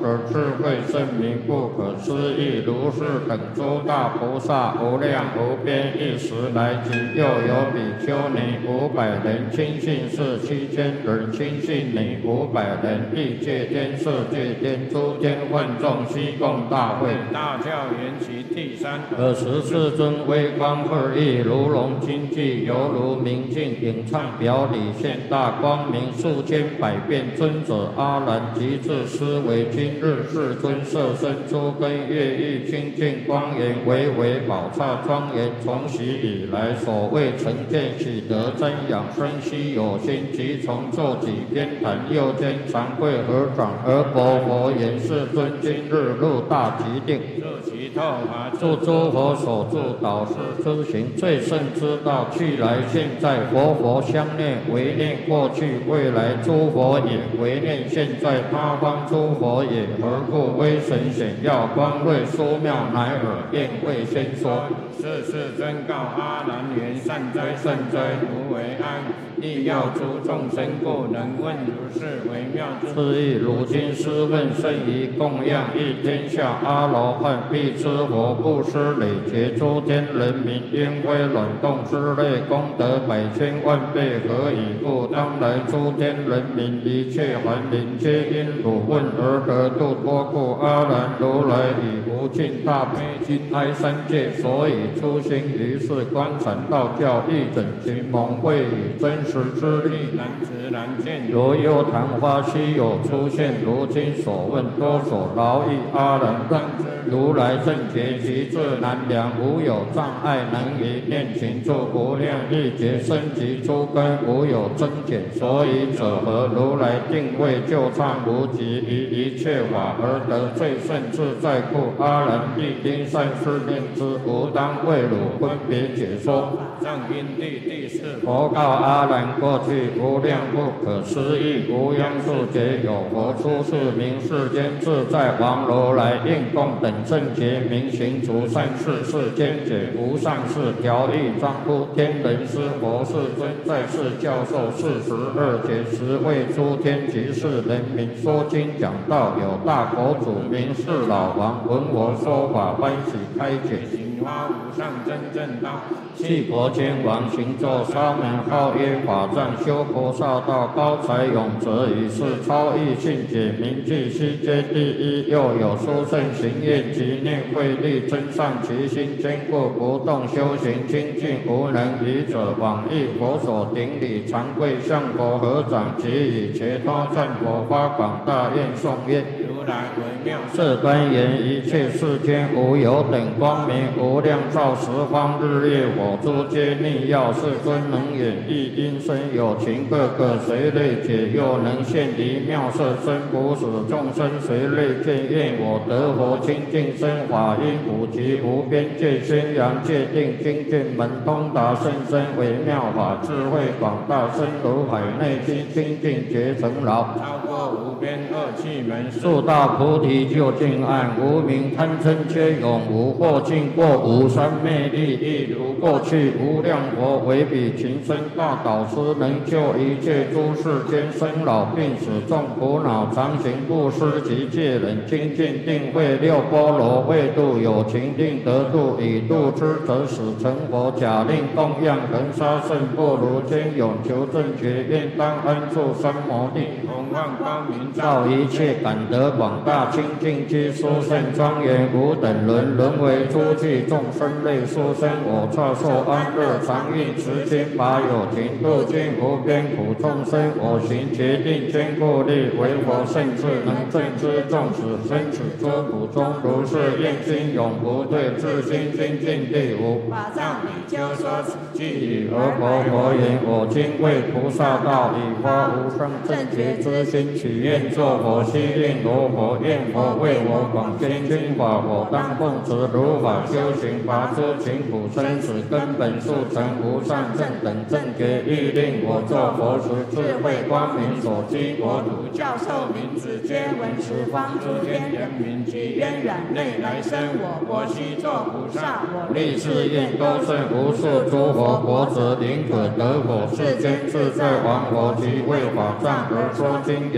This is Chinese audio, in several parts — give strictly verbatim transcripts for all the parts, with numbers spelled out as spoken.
者智慧圣明不可思议，如是等诸大菩萨无量无边一时来集，又有比丘尼五百人，亲信士七千人，亲信女五百人，欲界天、色界天、诸天万众悉共大会。大教缘起第三。尔时世尊威光二翼，如龙金髻，犹如明镜，影唱表里，现大光明，数千百变尊者阿难及至思维，今日世尊色身诸根乐欲清净光颜，巍巍宝刹庄严，从昔以来所谓成见喜得瞻仰生息有心，即从坐己边坛右肩长跪合掌而薄佛言：世尊今日入大吉定，入其透华，助诸佛所住导师之行，最胜之道，去来现在，佛佛相念，唯念过去未来诸佛也，唯念现在他方诸佛也。何故威神显耀，光瑞殊妙，乃尔便会先说。是世尊告阿难言：善哉善哉，无为安。亦要诸众生故，能问如是微妙之意。如今师问甚于供养一天下阿罗汉，必知佛布施累劫诸天人民，因为卵动之类功德百千万倍，何以故？当来诸天人民一切凡灵，皆因汝问而得度。多故阿难如来以无尽大悲心哀三界，所以出行于世观禅道教，一整群蒙会以真实之力难知难见。如幽昙花稀有出现，如今所问多所劳役阿难让知如来正觉极致难量，无有障碍能于念情住，无量亿劫生及诸根，无有增减。所以者何？如来定位就畅无极，于一切法而得最胜自在故，阿难必应善思念之，吾当为汝分别解说。藏因地第四。佛告阿难：过去无量不可思议无央数劫，有佛出世名世间自在王如来，应供等正觉明行除善事，世间解无上士调御庄乎天人师佛世尊在世教授四十二劫，十为诸天及世人民说经讲道，有大佛祖名是老王，闻我说法欢喜开解，行发无上真正道。弃佛天王行咒沙门号曰法藏，修菩萨道高才永泽，以是超异性解名句，悉皆第一。又有殊胜行愿及念慧力，增上其心，坚固不动修行清净，无能于者往诣佛所顶礼，常跪向佛合掌，即以伽多赞佛发广大愿颂曰：如来为妙世端严，一切世间无有等光明，无量照十方日月火诸皆逆耀。世尊能演绎因身有情，各个随类解，又能现离妙色身，不使众生随类见。愿我得佛清净身，法音普及无边界，宣扬界定精进门，通达甚深微妙法，智慧广大，深如海内心，清净觉成劳，超过无边恶趣门，速到菩提究竟岸。无明贪嗔皆永无，过尽过无三昧力，亦如过去无量佛为彼情深大导师，能救一切诸世间生老病死众苦恼，常行布施及戒忍精进定慧六波罗未度有情定得度，以度之则使成佛。假令供养恒沙圣不如坚永求正觉，愿当安住三摩地，弘放光明照一切，感得广大清净居殊胜庄严，无等伦沦为诸具众生类殊生。我刹受安乐常运持经，法有情度尽无边苦众生。我行决定坚固力，为佛圣智能正知众使生死诸苦中，如是愿心永不退，自心精进第五。法藏比丘说此句语，而佛佛言：我今为菩萨道，以发无上正觉之心，许愿作佛，悉令罗佛，愿佛为我广宣经法，我当奉持如法修行，拔诸情苦生死根本，速成无上正等正觉。欲令我作佛时，智慧光明所居国土，教授名字皆闻十方诸天人民，及渊染内来生我，我悉作菩萨，我立誓愿多胜无数诸佛国者，宁可得佛世间自在王佛，及为法藏而说经言。披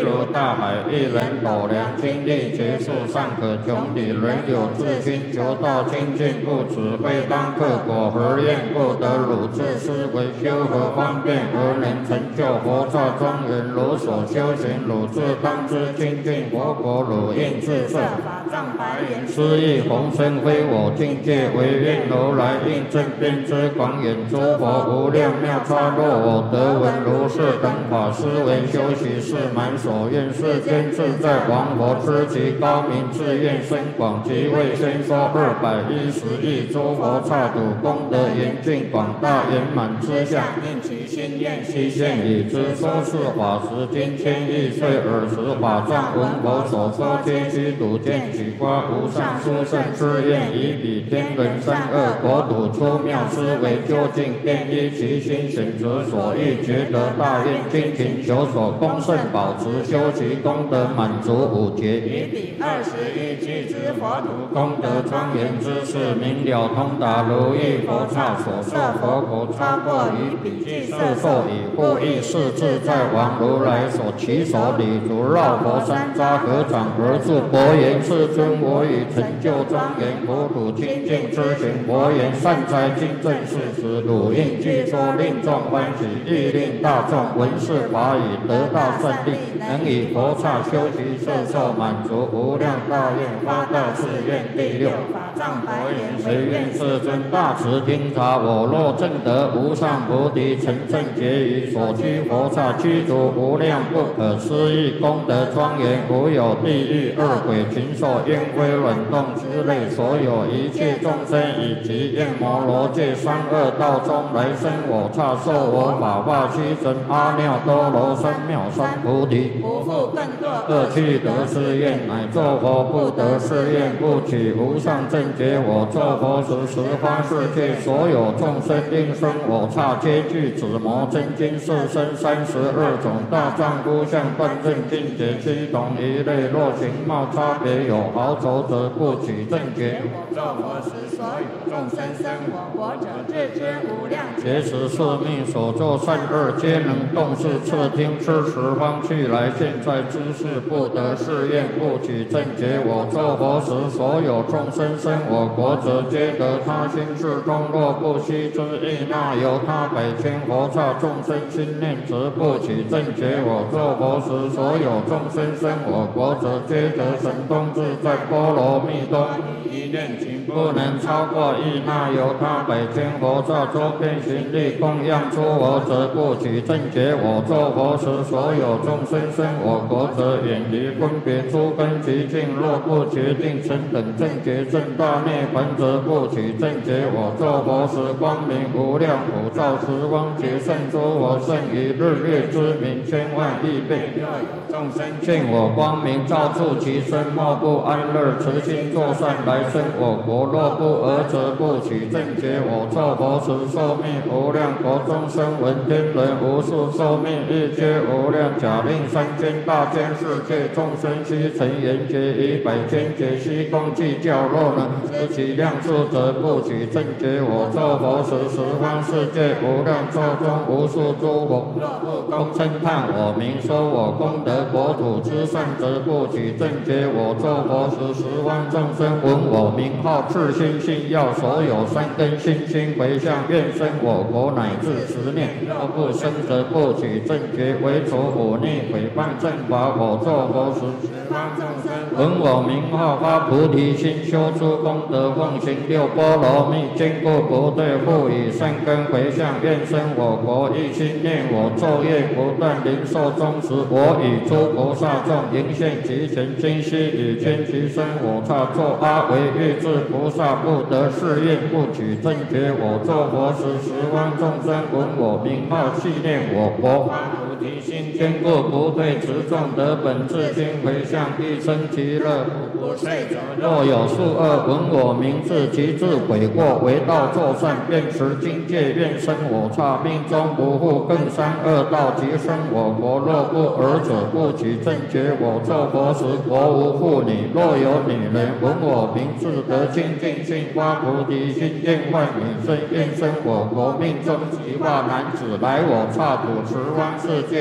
如大海，一人斗量，精力结束尚可穷底，人有志心，求道清净不止，非当刻果何厌，不得汝自思维修何方便，而能成就佛刹庄严，如所修行，汝自当知清净佛果，汝应自设法藏白言，斯亦弘身非我境界，唯愿如来应正遍知广远，诸佛无量妙差，若我得闻如是等法，思维修习是满所愿，世间自在王佛知其高明，自愿深广，即为先说二百一十亿诸佛刹土，功德严峻广大圆满之相，应其心愿悉现已知，说是法时今千亿岁尔时，法藏闻佛所说皆须睹见，取瓜无上殊胜之愿，以彼天人三恶国土出妙思维究竟，便依其心选择所欲，觉得大愿精勤求所恭圣保持，修其功德满足五劫，以彼二十亿俱之佛土功德庄严之事，明了通达如意佛刹所设佛国，超过于彼具色受以故意是自在王如来所起手礼足绕佛山匝合掌而住，佛言世尊，我已成就庄严佛土清净之行，佛言善哉今正是时，汝应具说令众欢喜，亦令大众闻是法语，得大胜利，能以佛刹修习摄受满足无量大愿，发大誓愿。第六法藏佛言，谁愿世尊大慈听察，我若证得无上菩提，成正觉于所居佛刹，居住无量不可思议功德庄严，无有地狱恶鬼禽兽烟灰卵动之类，所有一切众生以及焰摩罗界三恶道中来生我刹，受我法化须神阿耨多罗三藐三菩提，不复更堕恶趣得是愿，乃作佛不得是愿，不取无上正觉。我作佛时，十方世界所有众生应生我刹，皆具紫魔真经四身三十二种大丈夫相，断正境界七同一类，若形貌差别有毫轴则不取正觉。我作佛时，所有众生生我国者，自知无量劫时宿命所作善恶，皆能动视侧听知十方去来，现在知识不得是愿，不取正觉。我作佛时，所有众生生我国者，皆得他心智中，若不悉知意，那由他百千佛刹众生心念，则不取正觉。我作佛时，所有众生生我国者，皆得神通自在波罗蜜多一念情，不能超过意，那由他百千佛刹周遍行力供养出我者，不取正觉。我作佛时，所有众生生我国者，远离分别诸根极境，若不决定成等正觉正大涅槃，则不取正觉。我作佛时，光明无量普照十方劫，胜诸佛胜于日月之明千万亿倍。若有众生见我光明照住其身，莫不安乐，慈心作善来生我国。若不尔，则不取正觉。我作佛时，寿命无量国中生闻天人无数寿命，日皆无量，假令三千大千世界众生悉成圆觉，以百千劫悉共计较，若能知其量数，则不取正觉。我作佛时，十方世界无量寿中无数诸佛，若不恭称叹我名，说我功德国土之善，则不取正觉。我作佛时，十方众生闻我名号，至心信要，所有三根心心回向，愿生我国乃至十念。若不生，则不取正觉。为除忤逆毁谤正法，我作佛时，十方众生闻我名号，发菩提心，修诸功德，奉行六波罗蜜，坚固不对，复以善根回向，愿生我国。一心念我，昼夜不断，临寿终时，我与诸菩萨众迎现其前，今夕与天齐生我刹，作阿惟越致菩萨，不得是愿，不取正觉。我作佛时，十方众生闻我名号，系念我国，发菩提心，坚固不退，持众得本自心回向，一生其乐，不睡者。若有数恶闻我名字，其自悔过，为道作善，便持经戒，愿生我刹，命中不复更三恶道，即生我国。若不尔者，不取正觉。我作佛时，国无妇女，若有女人闻我名字，得清净心，发菩提心，愿万女生，愿生我国，命中即化男子，来我刹土，十方世界诸众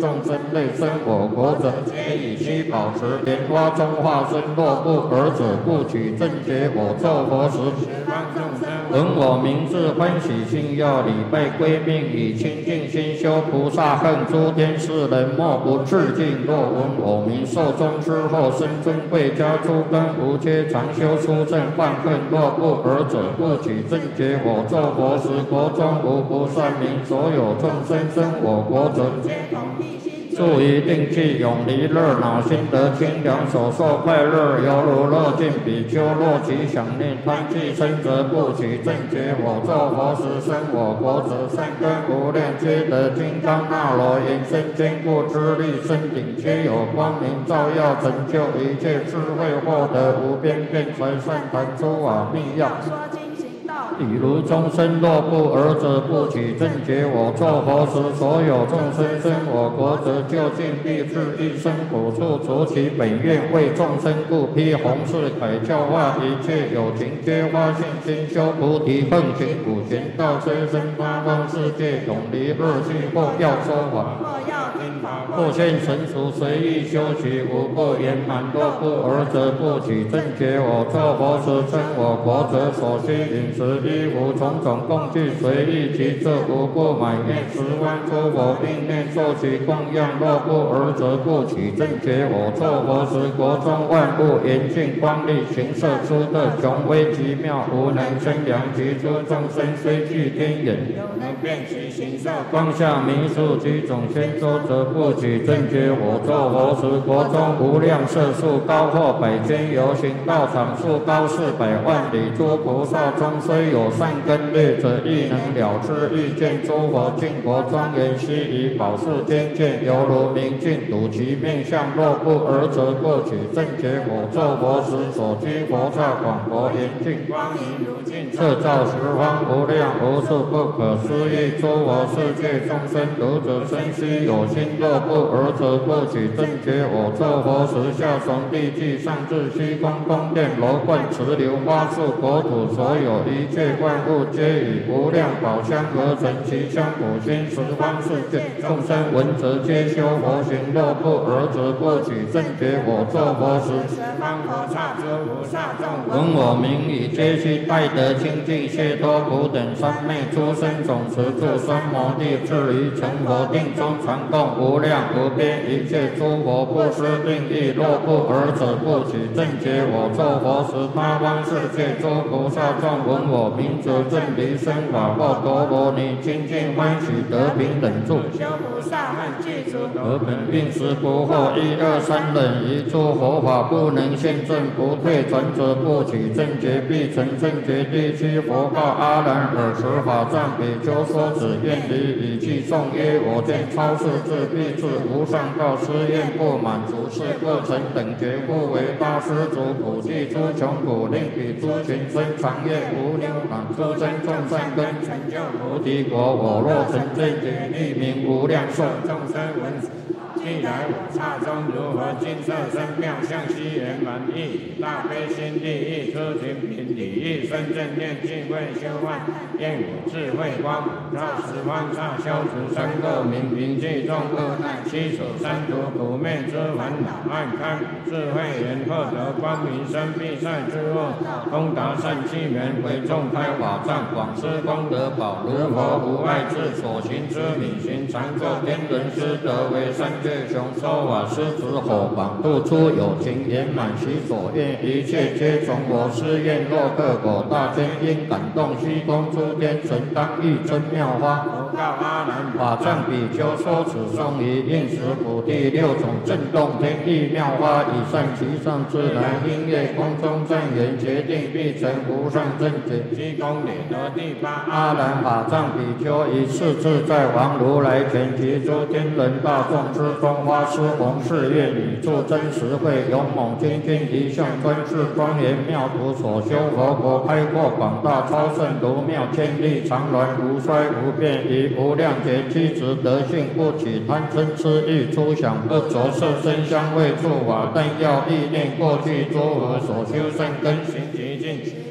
众生类生我国者，皆以七宝池莲花中化身若不尔者，不取正觉我作佛时，闻我名字欢喜心，要礼拜归命，以清净心修菩萨恨，诸天世人莫不致敬。若闻我名寿终之后，生尊贵家，诸根无缺，常修出正万恨。若不尔者，不取正觉我作佛时，国中无不善民，所有众生生我国者，住于定气，永离热恼，心得清凉，所受快乐，犹如乐尽。比丘若其想念贪气生，则不取正觉我作佛时，生我国者，善根无量，皆得金刚那罗延伸坚固之力，身顶皆有光明照耀，成就一切智慧，获得无边辩才善谈诸法密要。比如众生若不尔者，不取正觉我作佛时，所有众生生我国者，究竟必至一生苦处，除其本愿为众生故，披弘誓凯教化一切有情，皆发信心修菩提，奉行普贤道，虽生八方世界，永离恶趣，或要说法，或现成熟，随意修习，无不圆满。若不尔者，不取正觉我作佛时，生我国者，所需饮食衣服种种供具，随意其这无不满愿十方诸佛并念受其供养。若不尔者，不取正觉我作佛时，国中万物严净光力，行色出的雄威极妙，无能生量。其诸众生虽具天眼，能辨其形色，光下明数几种仙周，则不取正觉我作佛时，国中无量色数，高或百千由，行道场数高四百万里。诸菩萨中虽有善根劣者，亦能了知欲见诸佛净国庄严，悉以宝树坚见，犹如明镜睹其面相。若不尔者，不取正觉我作佛时，所居佛刹广博严净，光明如镜，摄照十方无量无数不可思议诸佛世界众生。读者身须有心，若不尔者，不取正觉我作佛时，下从地际，上至虚空宫殿楼观池流花树国土，所有一切万物皆以无量宝香而成，其香普熏十方世界众生闻则皆修佛行。若不尔者，不取正觉我作佛时，十方佛刹诸菩萨众闻我名以皆悉拜得清净解脱苦等三昧诸生种持住三摩地，至于成佛定中，传供无量无边一切诸佛不思定义。若不尔者，不取正觉我作佛时，他方世界诸菩萨众闻我名则正离生法或陀罗尼，清净欢喜得平等住，修菩萨恨具足，得本并时不惑。一二三忍，一诸佛法不能现证，不退转者，不取正觉，必成正觉。第七佛告阿难：尔时法藏比丘说此愿离，以记颂曰：我见超世智必至无上道，施愿不满足，是故成等觉。故为大施主普济诸穷苦，令彼诸群生长业无牛满，诸生众善根，成就菩提国。我若成正觉，利名无量寿。众生闻既来我刹中，如何金色身妙相，悉圆满意。大悲心地意，出群品理意，深正念净慧修幻，愿我智慧光普照十方刹，消除三垢明明具众恶难，七所三途苦灭之烦恼，暗开智慧眼，获得光明生必赛之恶，通达善机缘，为众开法藏，广施功德宝，如佛无碍智，所行之理行常作天人师，得为三界雄说法师子火榜，度出有情圆满其所愿，一切皆从我施愿。若克果大天因感动虚空诸天神，当欲真妙花。佛告阿难：法藏比丘说此颂于应时普第六种震动天地妙花，以善其上自然音乐空中正言，决定必成无上正觉。虚空里得第八阿难法藏比丘，以次自在王如来前，及诸天人大众之中，发施弘誓愿，以助真实慧，勇猛精进，一向专制庄严妙土，所修佛国开阔广大，超胜如妙千里，常鸾无衰无变，以无量劫七执德性，不起贪嗔痴欲，出想不着色身香味触法，但要意念过去诸佛所修善根，行极尽。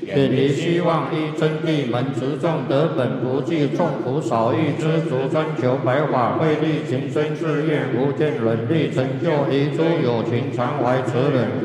远离希望依真谛门，持众得本不计，众苦少欲知足，专求白法慧力，情深志愿无间忍力成就，遗诸有情常怀慈忍。